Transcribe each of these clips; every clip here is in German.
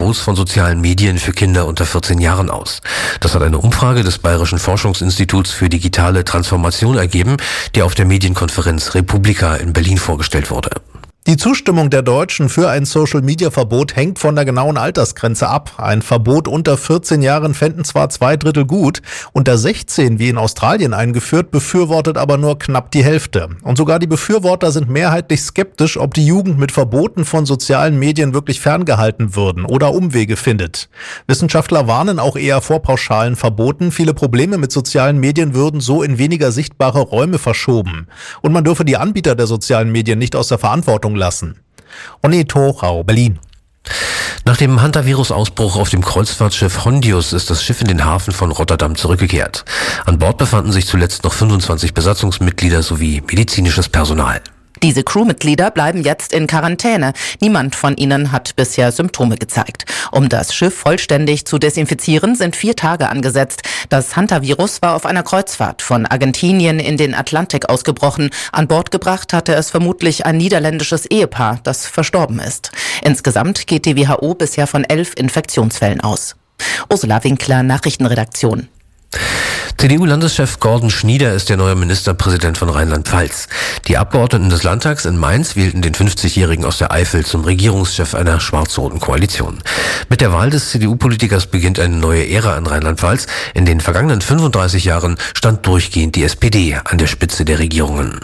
Verbots von sozialen Medien für Kinder unter 14 Jahren aus. Das hat eine Umfrage des Bayerischen Forschungsinstituts für digitale Transformation ergeben, die auf der Medienkonferenz Republika in Berlin vorgestellt wurde. Die Zustimmung der Deutschen für ein Social-Media-Verbot hängt von der genauen Altersgrenze ab. Ein Verbot unter 14 Jahren fänden zwar 2/3 gut, unter 16 wie in Australien eingeführt, befürwortet aber nur knapp die Hälfte. Und sogar die Befürworter sind mehrheitlich skeptisch, ob die Jugend mit Verboten von sozialen Medien wirklich ferngehalten würden oder Umwege findet. Wissenschaftler warnen auch eher vor pauschalen Verboten. Viele Probleme mit sozialen Medien würden so in weniger sichtbare Räume verschoben. Und man dürfe die Anbieter der sozialen Medien nicht aus der Verantwortung lassen. Onne Torau, Berlin. Nach dem Hantavirus-Ausbruch auf dem Kreuzfahrtschiff Hondius ist das Schiff in den Hafen von Rotterdam zurückgekehrt. An Bord befanden sich zuletzt noch 25 Besatzungsmitglieder sowie medizinisches Personal. Diese Crewmitglieder bleiben jetzt in Quarantäne. Niemand von ihnen hat bisher Symptome gezeigt. Um das Schiff vollständig zu desinfizieren, sind 4 Tage angesetzt. Das Hantavirus war auf einer Kreuzfahrt von Argentinien in den Atlantik ausgebrochen. An Bord gebracht hatte es vermutlich ein niederländisches Ehepaar, das verstorben ist. Insgesamt geht die WHO bisher von 11 Infektionsfällen aus. Ursula Winkler, Nachrichtenredaktion. CDU-Landeschef Gordon Schnieder ist der neue Ministerpräsident von Rheinland-Pfalz. Die Abgeordneten des Landtags in Mainz wählten den 50-Jährigen aus der Eifel zum Regierungschef einer schwarz-roten Koalition. Mit der Wahl des CDU-Politikers beginnt eine neue Ära in Rheinland-Pfalz. In den vergangenen 35 Jahren stand durchgehend die SPD an der Spitze der Regierungen.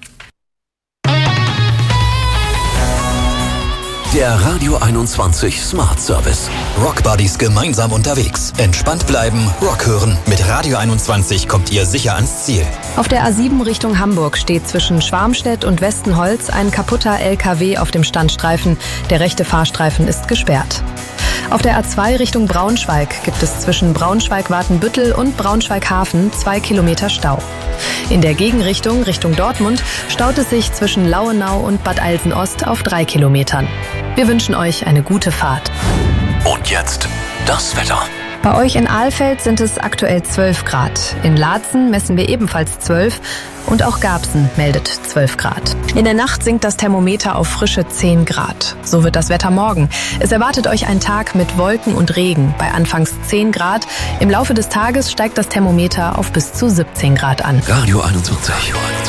Der Radio 21 Smart Service. Rock Buddies gemeinsam unterwegs. Entspannt bleiben, Rock hören. Mit Radio 21 kommt ihr sicher ans Ziel. Auf der A7 Richtung Hamburg steht zwischen Schwarmstedt und Westenholz ein kaputter LKW auf dem Standstreifen. Der rechte Fahrstreifen ist gesperrt. Auf der A2 Richtung Braunschweig gibt es zwischen Braunschweig-Watenbüttel und Braunschweig-Hafen 2 Kilometer Stau. In der Gegenrichtung Richtung Dortmund staut es sich zwischen Lauenau und Bad Alsen-Ost auf 3 Kilometern. Wir wünschen euch eine gute Fahrt. Und jetzt das Wetter. Bei euch in Alfeld sind es aktuell 12 Grad. In Laatzen messen wir ebenfalls 12 und auch Garbsen meldet 12 Grad. In der Nacht sinkt das Thermometer auf frische 10 Grad. So wird das Wetter morgen. Es erwartet euch ein Tag mit Wolken und Regen bei anfangs 10 Grad. Im Laufe des Tages steigt das Thermometer auf bis zu 17 Grad an. Radio 21.